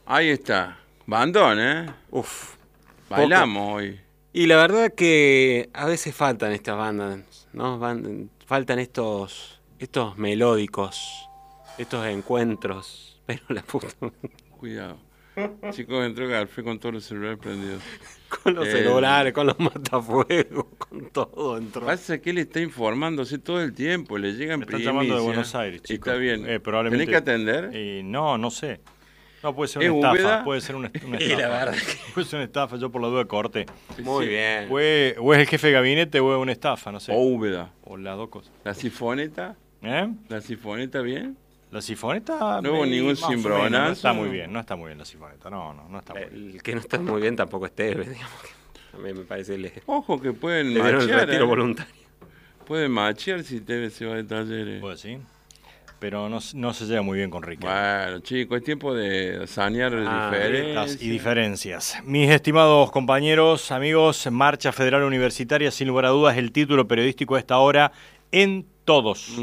Ahí está. Bandón, ¿eh? Uf, Bailamos hoy. y la verdad que a veces faltan estas bandas, ¿no? Faltan estos melódicos, estos encuentros. Pero la puta, Cuidado. Chicos, entró Garfe con todos los celulares prendidos. con los celulares, El... con los matafuegos, con todo entró. Pasa que él está informándose todo el tiempo, le llegan Me están llamando de primicias. Buenos Aires, Y está chicos. bien. Probablemente. ¿Tenés que atender? No, no sé. No, puede ser ¿Es una estafa. Úbeda? Puede ser una Y la estafa. verdad que... Puede ser una estafa, yo por la duda corté. Muy Sí. bien. O es el jefe de gabinete o es una estafa, no sé. O Úbeda. O las dos cosas. ¿La sifoneta? ¿Eh? ¿La sifoneta bien? La sifoneta. No hubo ningún más o menos, cimbronazo. No está muy bien, no está muy bien la sifoneta. No está muy bien. El que no está muy bien tampoco es Tevez, digamos. A mí me parece que Ojo que pueden le dieron el machear. retiro voluntario. Pueden machear si Tevez se va de talleres. Puede sí. Pero no se lleva muy bien con Riquelme. Bueno, chicos, es tiempo de sanear Diferencias diferencias. y diferencias. Mis estimados compañeros, amigos, Marcha Federal Universitaria, sin lugar a dudas, el título periodístico a esta hora en todos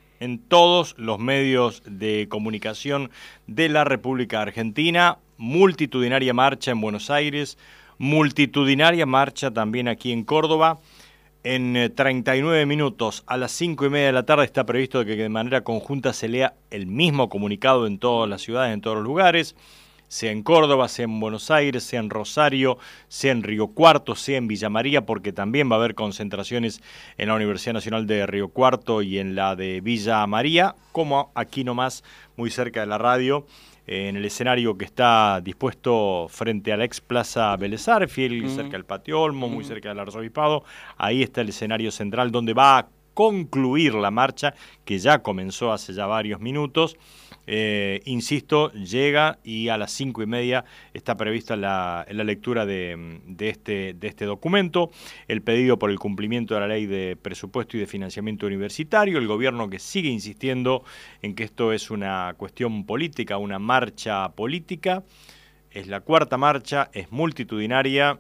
los medios de comunicación de la República Argentina. Multitudinaria marcha en Buenos Aires, multitudinaria marcha también aquí en Córdoba. En 39 minutos, a las 5:30 de la tarde, está previsto que de manera conjunta se lea el mismo comunicado en todas las ciudades, en todos los lugares, sea en Córdoba, sea en Buenos Aires, sea en Rosario, sea en Río Cuarto, sea en Villa María, porque también va a haber concentraciones en la Universidad Nacional de Río Cuarto y en la de Villa María, como aquí nomás, muy cerca de la radio, en el escenario que está dispuesto frente a la ex Plaza Vélez Arfiel, cerca del Patio Olmo, muy cerca del Arzobispado. Ahí está el escenario central donde va a concluir la marcha, que ya comenzó hace ya varios minutos. Insisto, llega y a las 5:30 está prevista la lectura de este documento, el pedido por el cumplimiento de la ley de presupuesto y de financiamiento universitario, el gobierno que sigue insistiendo en que esto es una cuestión política, una marcha política. Es la cuarta marcha, es multitudinaria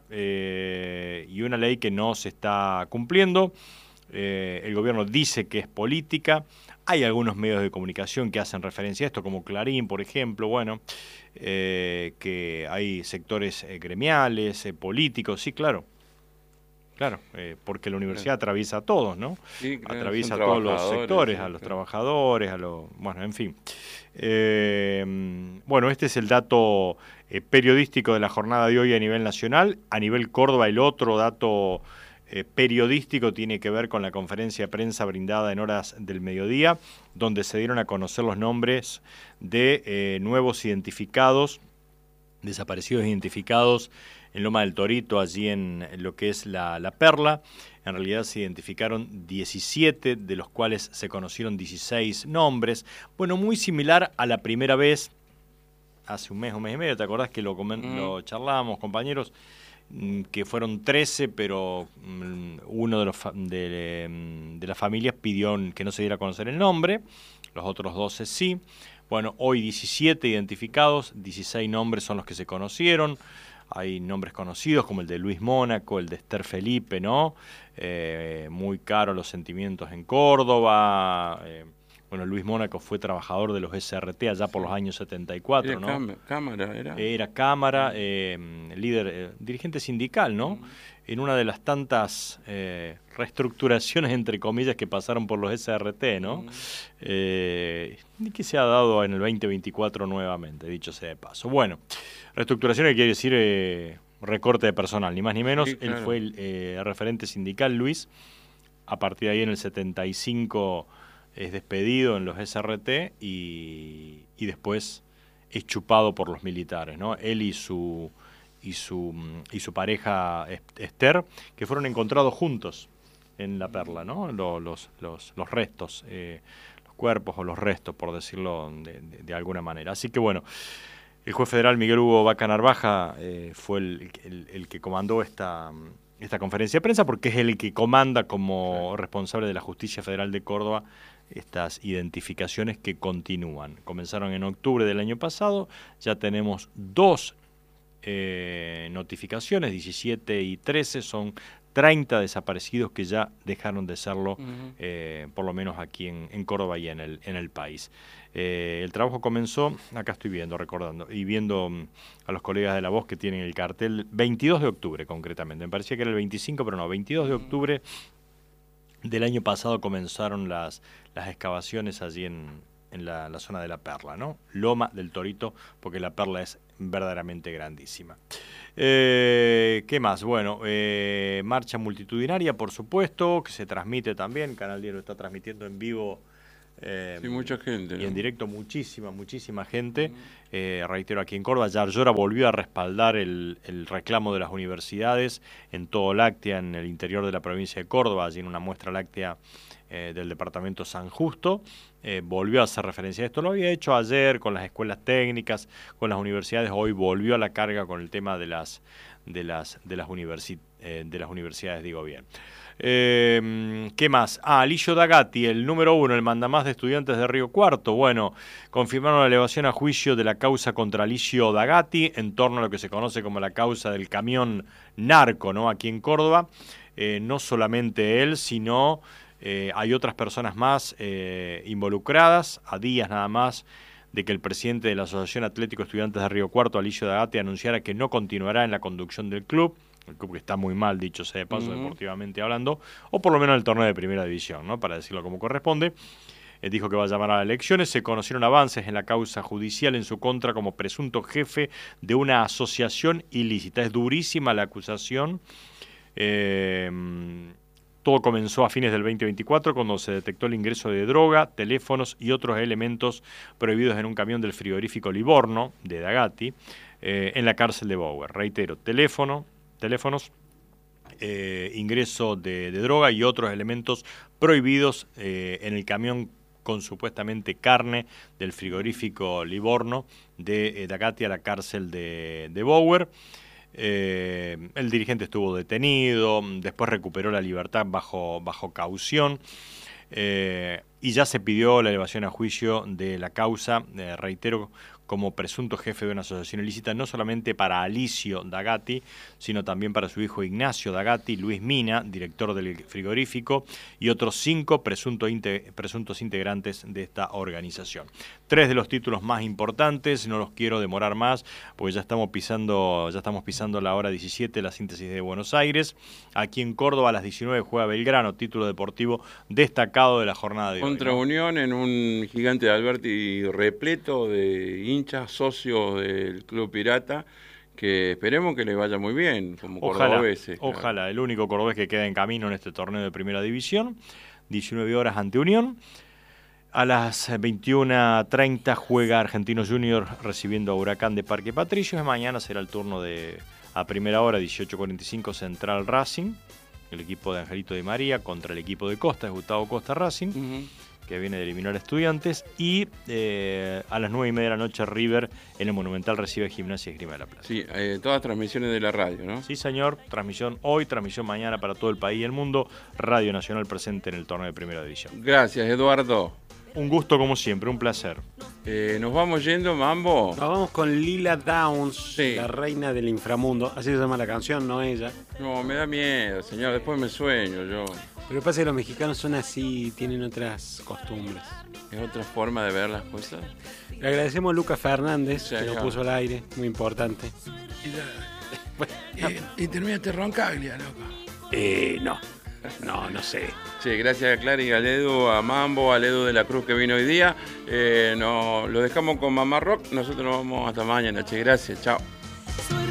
y una ley que no se está cumpliendo. El gobierno dice que es política. Hay algunos medios de comunicación que hacen referencia a esto, como Clarín, por ejemplo, que hay sectores gremiales, políticos, sí, claro, porque la universidad atraviesa a todos, ¿no? Sí, claro, atraviesa a son todos los trabajadores, sectores, sí, a los claro. trabajadores, bueno, en fin. Bueno, este es el dato periodístico de la jornada de hoy a nivel nacional. A nivel Córdoba, el otro dato periodístico tiene que ver con la conferencia de prensa brindada en horas del mediodía, donde se dieron a conocer los nombres de nuevos identificados, desaparecidos identificados en Loma del Torito, allí en lo que es la Perla. En realidad se identificaron 17, de los cuales se conocieron 16 nombres. Bueno, muy similar a la primera vez, hace un mes y medio, ¿te acordás que lo charlábamos, compañeros? Que fueron 13, pero uno de las familias pidió que no se diera a conocer el nombre, los otros 12 sí. Bueno, hoy 17 identificados, 16 nombres son los que se conocieron. Hay nombres conocidos como el de Luis Mónaco, el de Esther Felipe, ¿no? Muy caros los sentimientos en Córdoba. Bueno, Luis Mónaco fue trabajador de los SRT allá por los años 74, ¿no? Cámara, era. Era cámara, líder, dirigente sindical, ¿no? En una de las tantas reestructuraciones, entre comillas, que pasaron por los SRT, ¿no? Y que se ha dado en el 2024 nuevamente, dicho sea de paso. Bueno, reestructuración que quiere decir recorte de personal, ni más ni menos. Sí, claro. Él fue el referente sindical, Luis. A partir de ahí, en el 75, es despedido en los SRT y después es chupado por los militares, ¿no? Él y su pareja Esther, que fueron encontrados juntos en la Perla, ¿no? Los restos, los cuerpos o los restos, por decirlo de alguna manera. Así que bueno, el juez federal Miguel Hugo Vaca Narvaja fue el que comandó esta conferencia de prensa, porque es el que comanda como responsable de la Justicia Federal de Córdoba estas identificaciones que continúan. Comenzaron en octubre del año pasado, ya tenemos 2 notificaciones, 17 y 13, son 30 desaparecidos que ya dejaron de serlo, por lo menos aquí en Córdoba y en el país. El trabajo comenzó, acá estoy recordando, y viendo a los colegas de La Voz que tienen el cartel, 22 de octubre concretamente, me parecía que era el 25, pero no, 22 de octubre del año pasado comenzaron las excavaciones allí en la zona de La Perla, ¿no? Loma del Torito, porque La Perla es verdaderamente grandísima. ¿Qué más? Bueno, marcha multitudinaria, por supuesto, que se transmite también. Canal 10 lo está transmitiendo en vivo. Sí, mucha gente, y en directo muchísima gente. Reitero, aquí en Córdoba, Yarlora volvió a respaldar el reclamo de las universidades en todo láctea, en el interior de la provincia de Córdoba, allí en una muestra láctea del departamento San Justo. Volvió a hacer referencia a esto. Lo había hecho ayer con las escuelas técnicas, con las universidades. Hoy volvió a la carga con el tema de las universidades, digo bien. ¿Qué más? Alillo Dagatti, el número 1, el mandamás de estudiantes de Río Cuarto. Bueno, confirmaron la elevación a juicio de la causa contra Alillo Dagatti en torno a lo que se conoce como la causa del camión narco, ¿no? Aquí en Córdoba. No solamente él, sino hay otras personas más involucradas, a días nada más de que el presidente de la Asociación Atlético Estudiantes de Río Cuarto, Alillo Dagatti, anunciara que no continuará en la conducción del club. El club que está muy mal, dicho sea de paso, deportivamente hablando, o por lo menos el torneo de primera división, ¿no? Para decirlo como corresponde. Dijo que va a llamar a las elecciones. Se conocieron avances en la causa judicial en su contra como presunto jefe de una asociación ilícita. Es durísima la acusación. Todo comenzó a fines del 2024 cuando se detectó el ingreso de droga, teléfonos y otros elementos prohibidos en un camión del frigorífico Livorno de Dagatti en la cárcel de Bower. Reitero, teléfonos, ingreso de droga y otros elementos prohibidos en el camión con supuestamente carne del frigorífico Livorno de Dagatti a la cárcel de Bower. El dirigente estuvo detenido, después recuperó la libertad bajo caución, y ya se pidió la elevación a juicio de la causa, reitero, como presunto jefe de una asociación ilícita, no solamente para Alillo Dagatti, sino también para su hijo Ignacio Dagatti, Luis Mina, director del frigorífico, y otros 5 presuntos integrantes de esta organización. 3 de los títulos más importantes, no los quiero demorar más, porque ya estamos pisando la hora 17, la síntesis de Buenos Aires. Aquí en Córdoba a las 19 juega Belgrano, título deportivo destacado de la jornada de hoy. Contra Unión en un Gigante de Alberti repleto de hinchas, socios del Club Pirata, que esperemos que les vaya muy bien, como cordobeses. Ojalá, el único cordobés que queda en camino en este torneo de primera división. 19 horas ante Unión. A las 21:30 juega Argentinos Junior recibiendo a Huracán de Parque Patricios. Y mañana será el turno a primera hora, 18:45, Central Racing, el equipo de Angelito Di María contra el equipo de Costa, de Gustavo Costa Racing, que viene de eliminar a Estudiantes. Y a las 9:30 de la noche River en el Monumental recibe Gimnasia y Esgrima de la Plata. Sí, todas transmisiones de la radio, ¿no? Sí, señor. Transmisión hoy, transmisión mañana para todo el país y el mundo. Radio Nacional presente en el torneo de primera división. Gracias, Eduardo. Un gusto como siempre, un placer. Nos vamos yendo, Mambo. Nos vamos con Lila Downs, sí, la reina del inframundo. Así se llama la canción, no ella. No, me da miedo, señor. Después me sueño yo. Pero lo que pasa es que los mexicanos son así, tienen otras costumbres. Es otra forma de ver las cosas. Le agradecemos a Lucas Fernández, sí, que nos puso al aire, muy importante. Y terminaste Roncaglia, loco. No sé. Sí, gracias a Clara y a Ledu, a Mambo, a Ledu de la Cruz que vino hoy día. Lo dejamos con Mamá Rock. Nosotros nos vamos hasta mañana. Che, gracias. Chao.